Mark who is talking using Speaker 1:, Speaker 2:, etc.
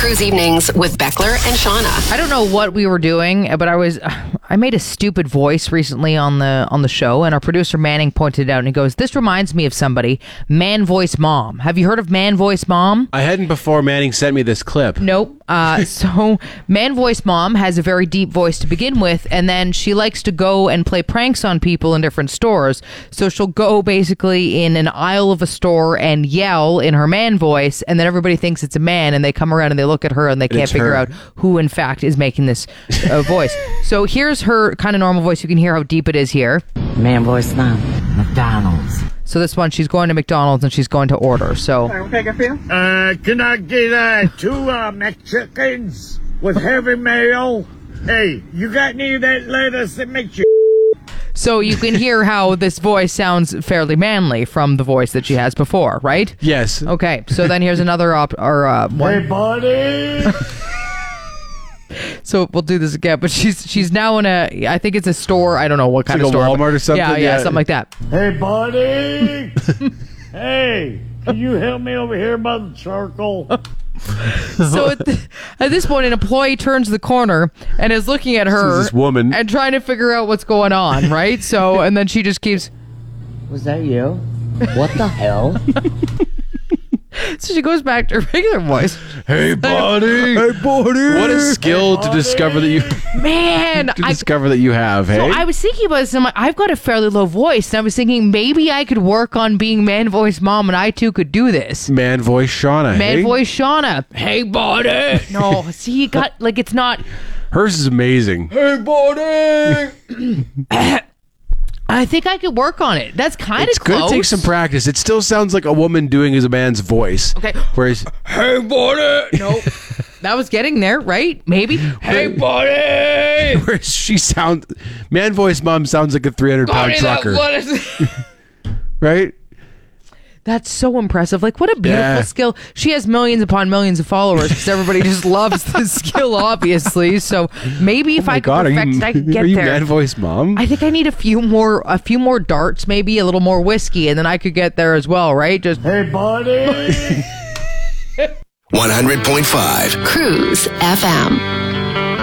Speaker 1: Cruise Evenings with Beckler and Shauna.
Speaker 2: I don't know what we were doing, but I made a stupid voice recently on the show, and our producer Manning pointed it out, and he goes, "This reminds me of somebody, Man Voice Mom. Have you heard of Man Voice Mom?"
Speaker 3: I hadn't before Manning sent me this clip.
Speaker 2: Nope. So Man Voice Mom has a very deep voice to begin with, and then she likes to go and play pranks on people in different stores. So she'll go basically in an aisle of a store and yell in her man voice, and then everybody thinks it's a man, and they come around and they look at her and they can't figure out who in fact is making this voice. So here's her kind of normal voice. You can hear how deep it is here.
Speaker 4: Man Voice Mom, McDonald's.
Speaker 2: So this one, she's going to McDonald's and she's going to order. So
Speaker 5: Can I get 2 Mexicans with heavy mayo? Hey, you got any of that lettuce that makes you...
Speaker 2: So you can hear how this voice sounds fairly manly from the voice that she has before, right?
Speaker 3: Yes.
Speaker 2: Okay, so then here's another one.
Speaker 5: Hey, buddy!
Speaker 2: So we'll do this again, but she's now in I think it's a store. I don't know what kind of
Speaker 3: like a
Speaker 2: store.
Speaker 3: Walmart or something?
Speaker 2: Yeah, something like that.
Speaker 5: Hey, buddy! Hey, can you help me over here by the circle?
Speaker 2: So at this point, an employee turns the corner and is looking at her,
Speaker 3: This woman,
Speaker 2: and trying to figure out what's going on, right? So, and then she just keeps...
Speaker 4: Was that you? What the hell?
Speaker 2: So she goes back to her regular voice.
Speaker 3: Hey, buddy! Hey, buddy! What a skill to discover that you...
Speaker 2: Man!
Speaker 3: discover that you have, hey?
Speaker 2: So I was thinking about this, and I'm like, I've got a fairly low voice, and I was thinking maybe I could work on being Man Voice Mom, and I too could do this.
Speaker 3: Man Voice Shauna,
Speaker 2: Man
Speaker 3: hey?
Speaker 2: Voice Shauna. Hey, buddy! No, see, you got, like, it's not...
Speaker 3: Hers is amazing.
Speaker 2: Hey, buddy! I think I could work on it. That's kind of
Speaker 3: It's
Speaker 2: close.
Speaker 3: going to take some practice. It still sounds like a woman doing as a man's voice.
Speaker 2: Okay.
Speaker 3: Whereas,
Speaker 2: hey, buddy! Nope. That was getting there, right? Maybe. Hey, buddy!
Speaker 3: whereas she sounds... Man Voice Mom sounds like a 300-pound trucker. Right?
Speaker 2: That's so impressive. Like, what a beautiful skill. She has millions upon millions of followers because everybody just loves the skill, obviously. So maybe if I could perfect it, I could get
Speaker 3: are you
Speaker 2: there.
Speaker 3: Man Voice Mom?
Speaker 2: I think I need a few more darts, maybe a little more whiskey, and then I could get there as well, right? Just
Speaker 5: Hey, buddy!
Speaker 1: 100.5 Cruise FM.